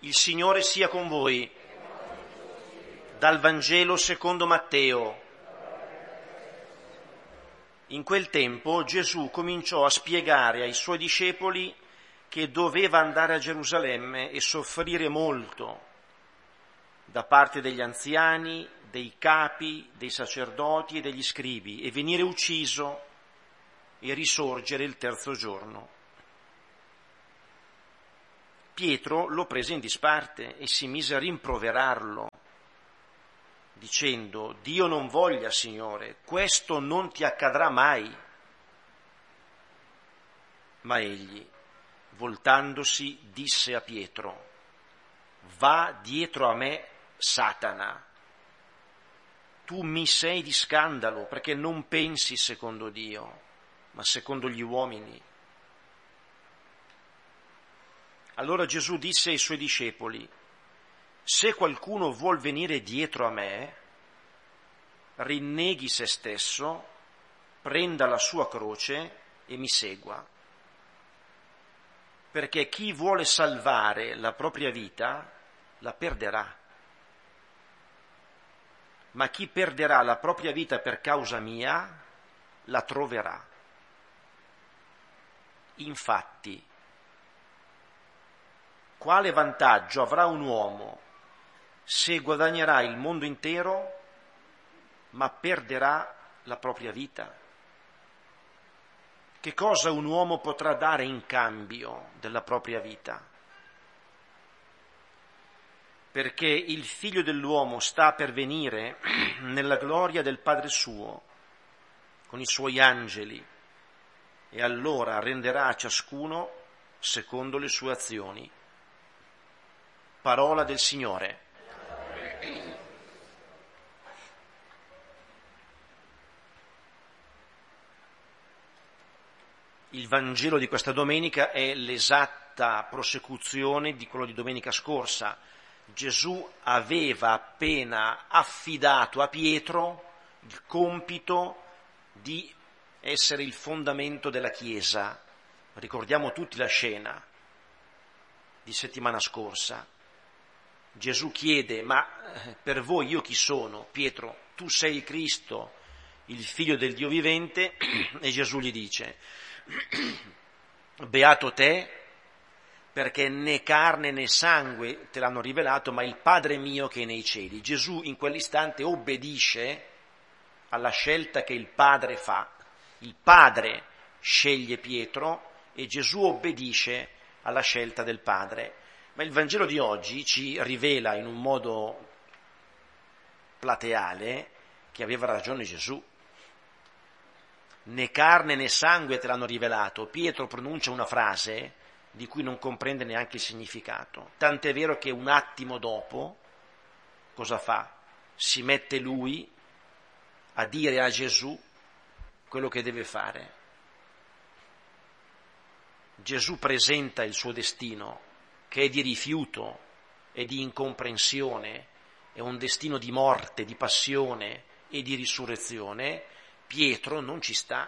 Il Signore sia con voi. Dal Vangelo secondo Matteo. In quel tempo Gesù cominciò a spiegare ai suoi discepoli che doveva andare a Gerusalemme e soffrire molto da parte degli anziani, dei capi, dei sacerdoti e degli scribi e venire ucciso e risorgere il terzo giorno. Pietro lo prese in disparte e si mise a rimproverarlo, dicendo: Dio non voglia, Signore, questo non ti accadrà mai. Ma egli, voltandosi, disse a Pietro: Va dietro a me, Satana. Tu mi sei di scandalo, perché non pensi secondo Dio, ma secondo gli uomini. Allora Gesù disse ai suoi discepoli: Se qualcuno vuol venire dietro a me, rinneghi se stesso, prenda la sua croce e mi segua. Perché chi vuole salvare la propria vita la perderà. Ma chi perderà la propria vita per causa mia la troverà. Infatti, quale vantaggio avrà un uomo se guadagnerà il mondo intero ma perderà la propria vita? Che cosa un uomo potrà dare in cambio della propria vita? Perché il Figlio dell'uomo sta per venire nella gloria del Padre suo, con i suoi angeli, e allora renderà a ciascuno secondo le sue azioni. Parola del Signore. Il Vangelo di questa domenica è l'esatta prosecuzione di quello di domenica scorsa. Gesù aveva appena affidato a Pietro il compito di essere il fondamento della Chiesa. Ricordiamo tutti la scena di settimana scorsa. Gesù chiede: ma per voi io chi sono? Pietro, tu sei il Cristo, il Figlio del Dio vivente. E Gesù gli dice: beato te, perché né carne né sangue te l'hanno rivelato, ma il Padre mio che è nei cieli. Gesù in quell'istante obbedisce alla scelta che il Padre fa. Il Padre sceglie Pietro e Gesù obbedisce alla scelta del Padre. Ma il Vangelo di oggi ci rivela in un modo plateale che aveva ragione Gesù. Né carne né sangue te l'hanno rivelato. Pietro pronuncia una frase di cui non comprende neanche il significato. Tant'è vero che un attimo dopo, cosa fa? Si mette lui a dire a Gesù quello che deve fare. Gesù presenta il suo destino, che è di rifiuto e di incomprensione, è un destino di morte, di passione e di risurrezione. Pietro non ci sta.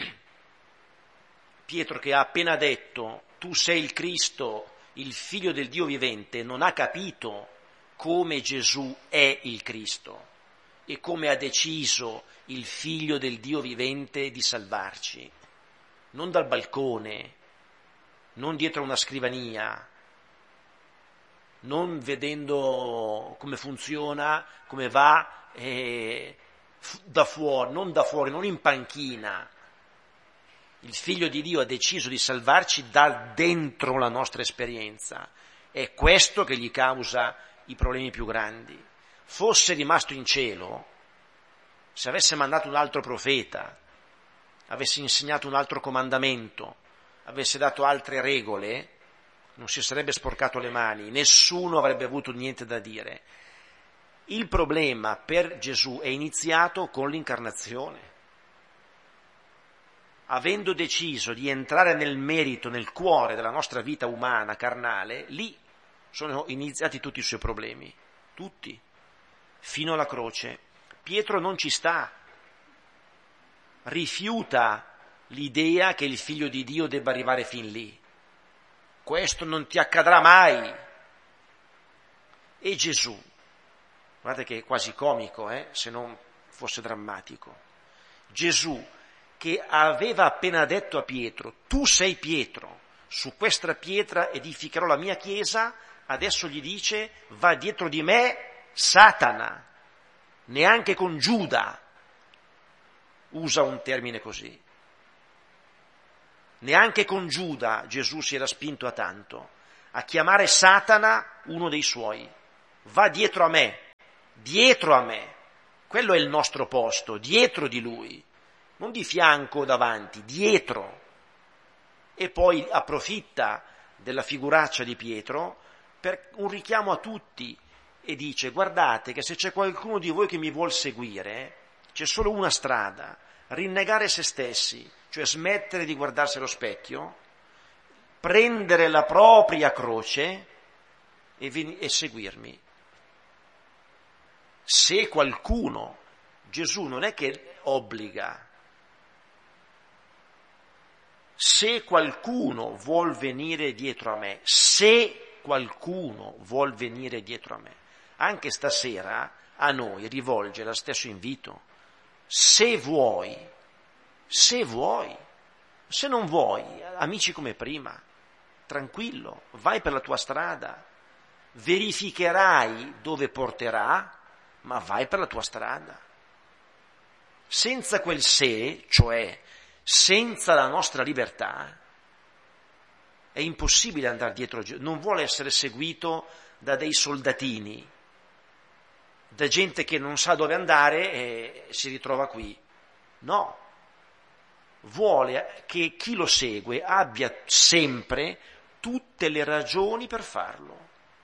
Pietro, che ha appena detto tu sei il Cristo, il Figlio del Dio vivente, non ha capito come Gesù è il Cristo e come ha deciso il Figlio del Dio vivente di salvarci. Non dal balcone, non dietro una scrivania, non vedendo come funziona, come va da fuori, non in panchina. Il Figlio di Dio ha deciso di salvarci da dentro la nostra esperienza. È questo che gli causa i problemi più grandi. Fosse rimasto in cielo, se avesse mandato un altro profeta, avesse insegnato un altro comandamento, avesse dato altre regole, non si sarebbe sporcato le mani, nessuno avrebbe avuto niente da dire. Il problema per Gesù è iniziato con l'incarnazione. Avendo deciso di entrare nel merito, nel cuore della nostra vita umana, carnale, lì sono iniziati tutti i suoi problemi, tutti, fino alla croce. Pietro non ci sta, rifiuta l'idea che il Figlio di Dio debba arrivare fin lì. Questo non ti accadrà mai. E Gesù, guardate che è quasi comico, se non fosse drammatico, Gesù che aveva appena detto a Pietro, tu sei Pietro, su questa pietra edificherò la mia chiesa, adesso gli dice, va dietro di me Satana, neanche con Giuda usa un termine così. Neanche con Giuda Gesù si era spinto a tanto, a chiamare Satana uno dei suoi. Va dietro a me, quello è il nostro posto, dietro di lui, non di fianco o davanti, dietro. E poi approfitta della figuraccia di Pietro per un richiamo a tutti e dice, guardate che se c'è qualcuno di voi che mi vuol seguire, c'è solo una strada, rinnegare se stessi, cioè smettere di guardarsi allo specchio, prendere la propria croce e seguirmi. Se qualcuno, Gesù non è che obbliga, se qualcuno vuol venire dietro a me, anche stasera a noi rivolge lo stesso invito. Se vuoi, se non vuoi, amici come prima, tranquillo, vai per la tua strada, verificherai dove porterà, ma vai per la tua strada. Senza quel se, cioè senza la nostra libertà, è impossibile andare dietro Gesù. Non vuole essere seguito da dei soldatini, da gente che non sa dove andare e si ritrova qui. No, vuole che chi lo segue abbia sempre tutte le ragioni per farlo.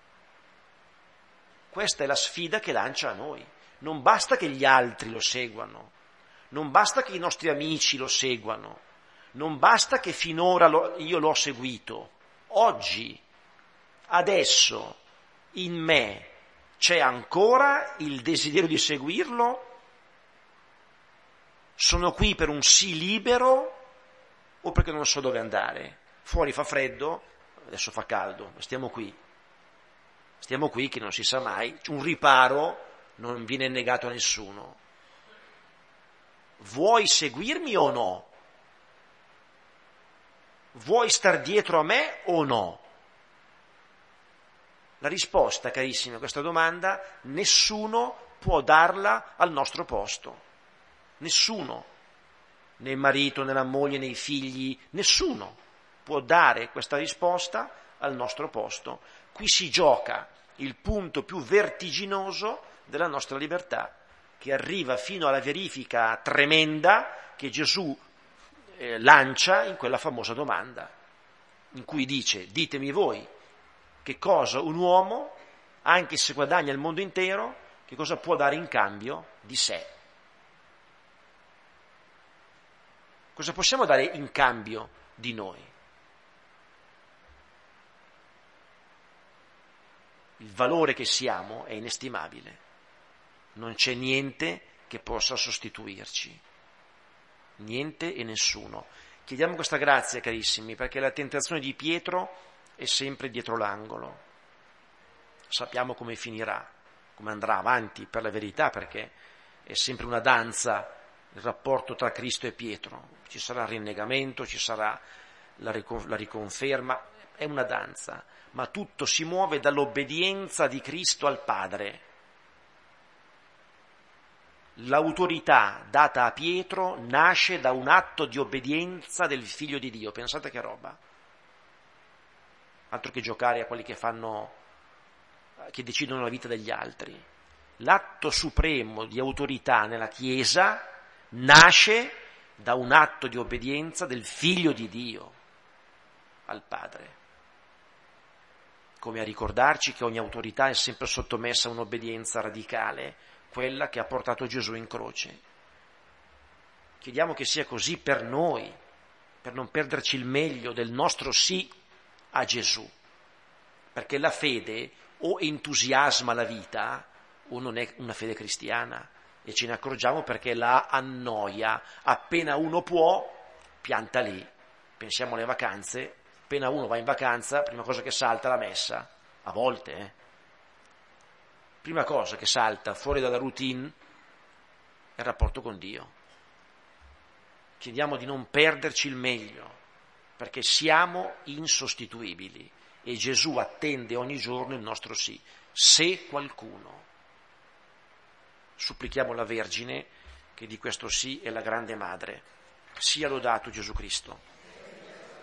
Questa è la sfida che lancia a noi. Non basta che gli altri lo seguano, non basta che i nostri amici lo seguano, non basta che finora io l'ho seguito. Oggi, adesso, in me c'è ancora il desiderio di seguirlo? Sono qui per un sì libero o perché non so dove andare? Fuori fa freddo, adesso fa caldo, stiamo qui che non si sa mai, un riparo non viene negato a nessuno. Vuoi seguirmi o no? Vuoi star dietro a me o no? La risposta, carissimi, a questa domanda nessuno può darla al nostro posto. Nessuno, né il marito, né la moglie, né i figli, nessuno può dare questa risposta al nostro posto. Qui si gioca il punto più vertiginoso della nostra libertà, che arriva fino alla verifica tremenda che Gesù lancia in quella famosa domanda, in cui dice, ditemi voi, che cosa un uomo, anche se guadagna il mondo intero, che cosa può dare in cambio di sé? Cosa possiamo dare in cambio di noi? Il valore che siamo è inestimabile. Non c'è niente che possa sostituirci. Niente e nessuno. Chiediamo questa grazia, carissimi, perché la tentazione di Pietro è sempre dietro l'angolo. Sappiamo come finirà, come andrà avanti per la verità, perché è sempre una danza il rapporto tra Cristo e Pietro. Ci sarà il rinnegamento, ci sarà la riconferma, è una danza, ma tutto si muove dall'obbedienza di Cristo al Padre. L'autorità data a Pietro nasce da un atto di obbedienza del Figlio di Dio. Pensate che roba. Altro che giocare a quelli che decidono la vita degli altri. L'atto supremo di autorità nella Chiesa nasce da un atto di obbedienza del Figlio di Dio al Padre. Come a ricordarci che ogni autorità è sempre sottomessa a un'obbedienza radicale, quella che ha portato Gesù in croce. Chiediamo che sia così per noi, per non perderci il meglio del nostro sì a Gesù, perché la fede o entusiasma la vita o non è una fede cristiana, e ce ne accorgiamo perché la annoia. Appena uno può, pianta lì. Pensiamo alle vacanze, appena uno va in vacanza, prima cosa che salta la messa, a volte, prima cosa che salta fuori dalla routine è il rapporto con Dio. Chiediamo di non perderci il meglio, perché siamo insostituibili e Gesù attende ogni giorno il nostro sì. Se qualcuno, supplichiamo la Vergine che di questo sì è la grande madre. Sia lodato Gesù Cristo.